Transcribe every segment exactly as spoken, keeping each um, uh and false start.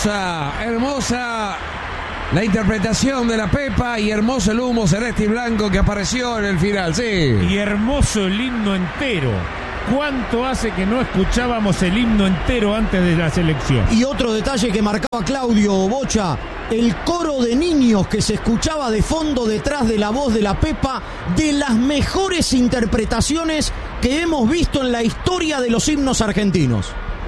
hermosa, hermosa la interpretación de la Pepa y hermoso el humo celeste y blanco que apareció en el final, sí. Y hermoso el himno entero. ¿Cuánto hace que no escuchábamos el himno entero antes de la selección? Y otro detalle que marcaba Claudio Bocha, el coro de niños que se escuchaba de fondo detrás de la voz de la Pepa, de las mejores interpretaciones que hemos visto en la historia de los himnos argentinos.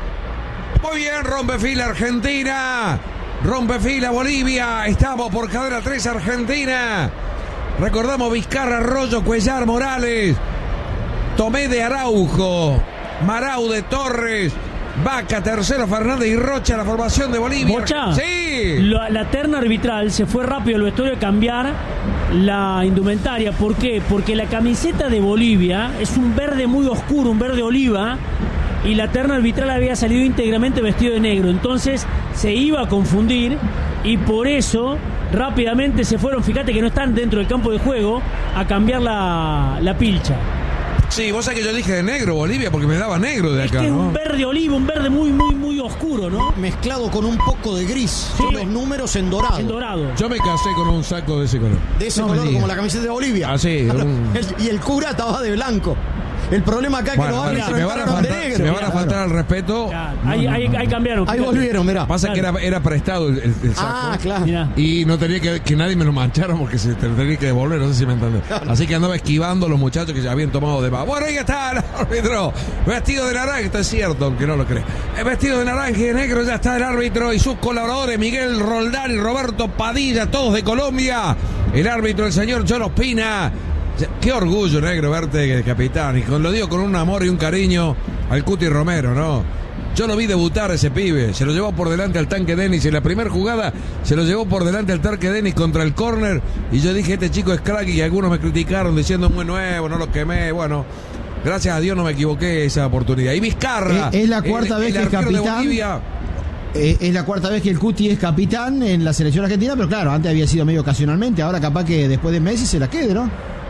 Muy bien, rompe fila Argentina, rompe fila Bolivia, estamos por cadena tres Argentina. Recordamos Vizcarra, Arroyo, Cuellar, Morales, Tomé de Araujo, Marau de Torres, Vaca, Tercero, Fernández y Rocha, la formación de Bolivia. Bocha, sí. La, la terna arbitral se fue rápido al vestuario a cambiar la indumentaria. ¿Por qué? Porque la camiseta de Bolivia es un verde muy oscuro, un verde oliva, y la terna arbitral había salido íntegramente vestido de negro. Entonces se iba a confundir y por eso rápidamente se fueron, fíjate que no están dentro del campo de juego, a cambiar la, la pilcha. Sí, vos sabés que yo dije de negro Bolivia porque me daba negro de acá, es que ¿no? Es un verde olivo, un verde muy, muy, muy oscuro, ¿no? Mezclado con un poco de gris, sí, los números en dorado. En dorado. Yo me casé con un saco de ese color. De ese no color, como la camiseta de Bolivia. Ah, sí. Un... Y el cura estaba de blanco. El problema acá es bueno, que los árbitros me van a entraron de faltar, negro. me van a faltar al respeto. Ya, ahí, ahí, ahí cambiaron. Ahí volvieron, mirá. Pasa claro. que era, era prestado el, el saco. Ah, claro. Mirá. Y no tenía que que nadie me lo manchara porque se te lo tenía que devolver, no sé si me entendés. Claro. Así que andaba esquivando a los muchachos que ya habían tomado de más. Bueno, ahí está el árbitro, vestido de naranja, esto es cierto, aunque no lo cree. Vestido de naranja y de negro ya está el árbitro y sus colaboradores, Miguel Roldán y Roberto Padilla, todos de Colombia. El árbitro, el señor John Ospina. Qué orgullo, negro, verte, capitán. Y con, lo digo con un amor y un cariño al Cuti Romero, ¿no? Yo lo vi debutar a ese pibe. Se lo llevó por delante al tanque Denis. En la primera jugada se lo llevó por delante al tanque Denis contra el córner. Y yo dije, este chico es crack. Y algunos me criticaron diciendo muy nuevo, no lo quemé. Bueno, gracias a Dios no me equivoqué esa oportunidad. Y Vizcarra. Es, es la cuarta el, vez el que es capitán. Eh, es la cuarta vez que el Cuti es capitán en la selección argentina. Pero claro, antes había sido medio ocasionalmente. Ahora capaz que después de Messi se la quede, ¿no?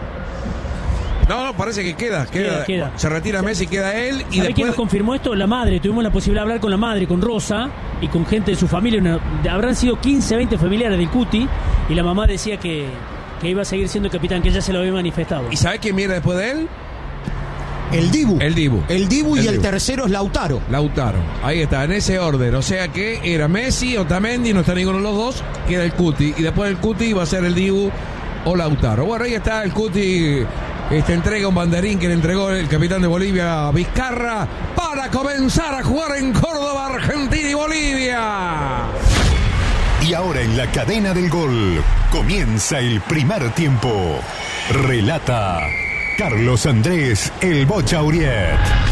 No, no, parece que queda, queda, queda, queda. Se retira Messi, queda él. Y ¿Sabés después... quién nos confirmó esto? La madre. Tuvimos la posibilidad de hablar con la madre, con Rosa y con gente de su familia. Una, habrán sido quince, veinte familiares del Cuti. Y la mamá decía que, que iba a seguir siendo capitán, que ya se lo había manifestado. ¿Y sabés quién viene después de él? El Dibu. El Dibu. El Dibu y el el Dibu. tercero es Lautaro. Lautaro. Ahí está, en ese orden. O sea que era Messi, Otamendi, no está ninguno de los dos, queda el Cuti. Y después del Cuti va a ser el Dibu o Lautaro. Bueno, ahí está el Cuti. Este entrega un banderín que le entregó el capitán de Bolivia, Vizcarra, para comenzar a jugar en Córdoba, Argentina y Bolivia. Y ahora en la cadena del gol comienza el primer tiempo. Relata Carlos Andrés El Bocha Uriet.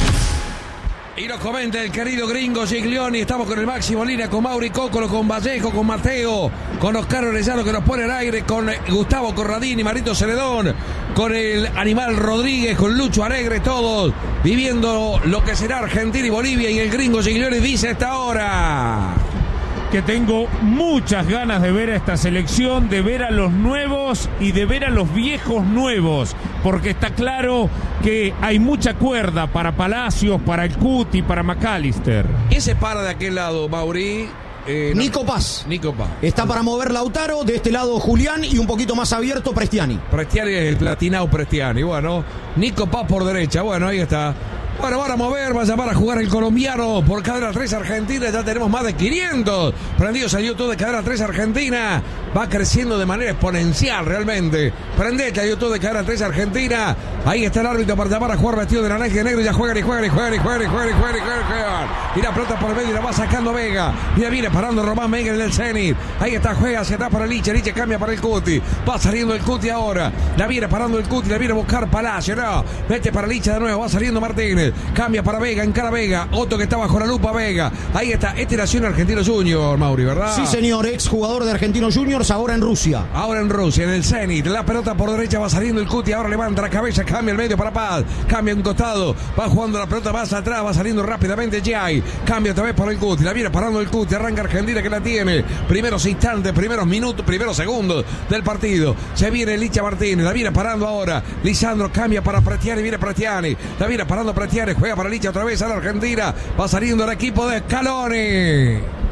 Y nos comenta el querido gringo Giglioni. Estamos con el Máximo Lina, con Mauri Cócolo, con Vallejo, con Mateo, con Oscar Orellano que nos pone al aire, con Gustavo Corradini, Marito Celedón, con el Animal Rodríguez, con Lucho Alegre, todos viviendo lo que será Argentina y Bolivia. Y el gringo Giglioni dice a esta hora que tengo muchas ganas de ver a esta selección, de ver a los nuevos y de ver a los viejos nuevos, porque está claro que hay mucha cuerda para Palacios, para el Cuti, para McAllister. ¿Quién se para de aquel lado, Mauri? Eh, no. Nico Paz. Nico Paz. Está para mover Lautaro, de este lado Julián y un poquito más abierto Prestiani. Prestiani es el platinado Prestiani. Bueno, Nico Paz por derecha. Bueno, ahí está. Bueno, van a mover, va a llamar a jugar el colombiano por cadena tres Argentina. Ya tenemos más de quinientos prendidos al YouTube de cadena tres Argentina. Va creciendo de manera exponencial realmente. Prendete a YouTube de cadena tres Argentina. Ahí está el árbitro para llamar a jugar vestido de naranja y de negro. Y ya juegan y juegan y juegan y juegan y juegan y juegan y juegan y juegan. Y la pelota por el medio y la va sacando Vega. Mira, viene parando Román Vega en el Zenit. Ahí está, juega hacia atrás para Licha. Licha cambia para el Cuti. Va saliendo el Cuti ahora. La viene parando el Cuti. La viene a buscar Palacio. No, vete para Licha de nuevo. Va saliendo Martínez. Cambia para Vega, encara Vega. Otto que está bajo la lupa, Vega. Ahí está. Este nació en Argentino Junior, Mauri, ¿verdad? Sí, señor. Ex jugador de Argentino Juniors, ahora en Rusia. Ahora en Rusia, en el Zenit. La pelota por derecha va saliendo el Cuti. Ahora levanta la cabeza, cambia el medio para Paz. Cambia un costado. Va jugando la pelota más atrás. Va saliendo rápidamente Jai. Cambia otra vez para el Cuti. La viene parando el Cuti. Arranca Argentina que la tiene. Primeros instantes, primeros minutos, primeros segundos del partido. Se viene Licha Martínez. La viene parando ahora. Lisandro cambia para Prestiani. Viene Prestiani. La viene parando Prestiani. Juega para Licha otra vez a la Argentina. Va saliendo el equipo de Scaloni.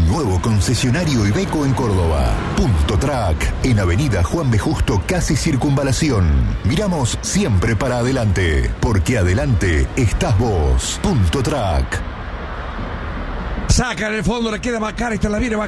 Nuevo concesionario Iveco en Córdoba. Punto Track, en Avenida Juan B. Justo, casi Circunvalación. Miramos siempre para adelante, porque adelante estás vos. Punto Track. Saca en el fondo, le queda Macari, está la viene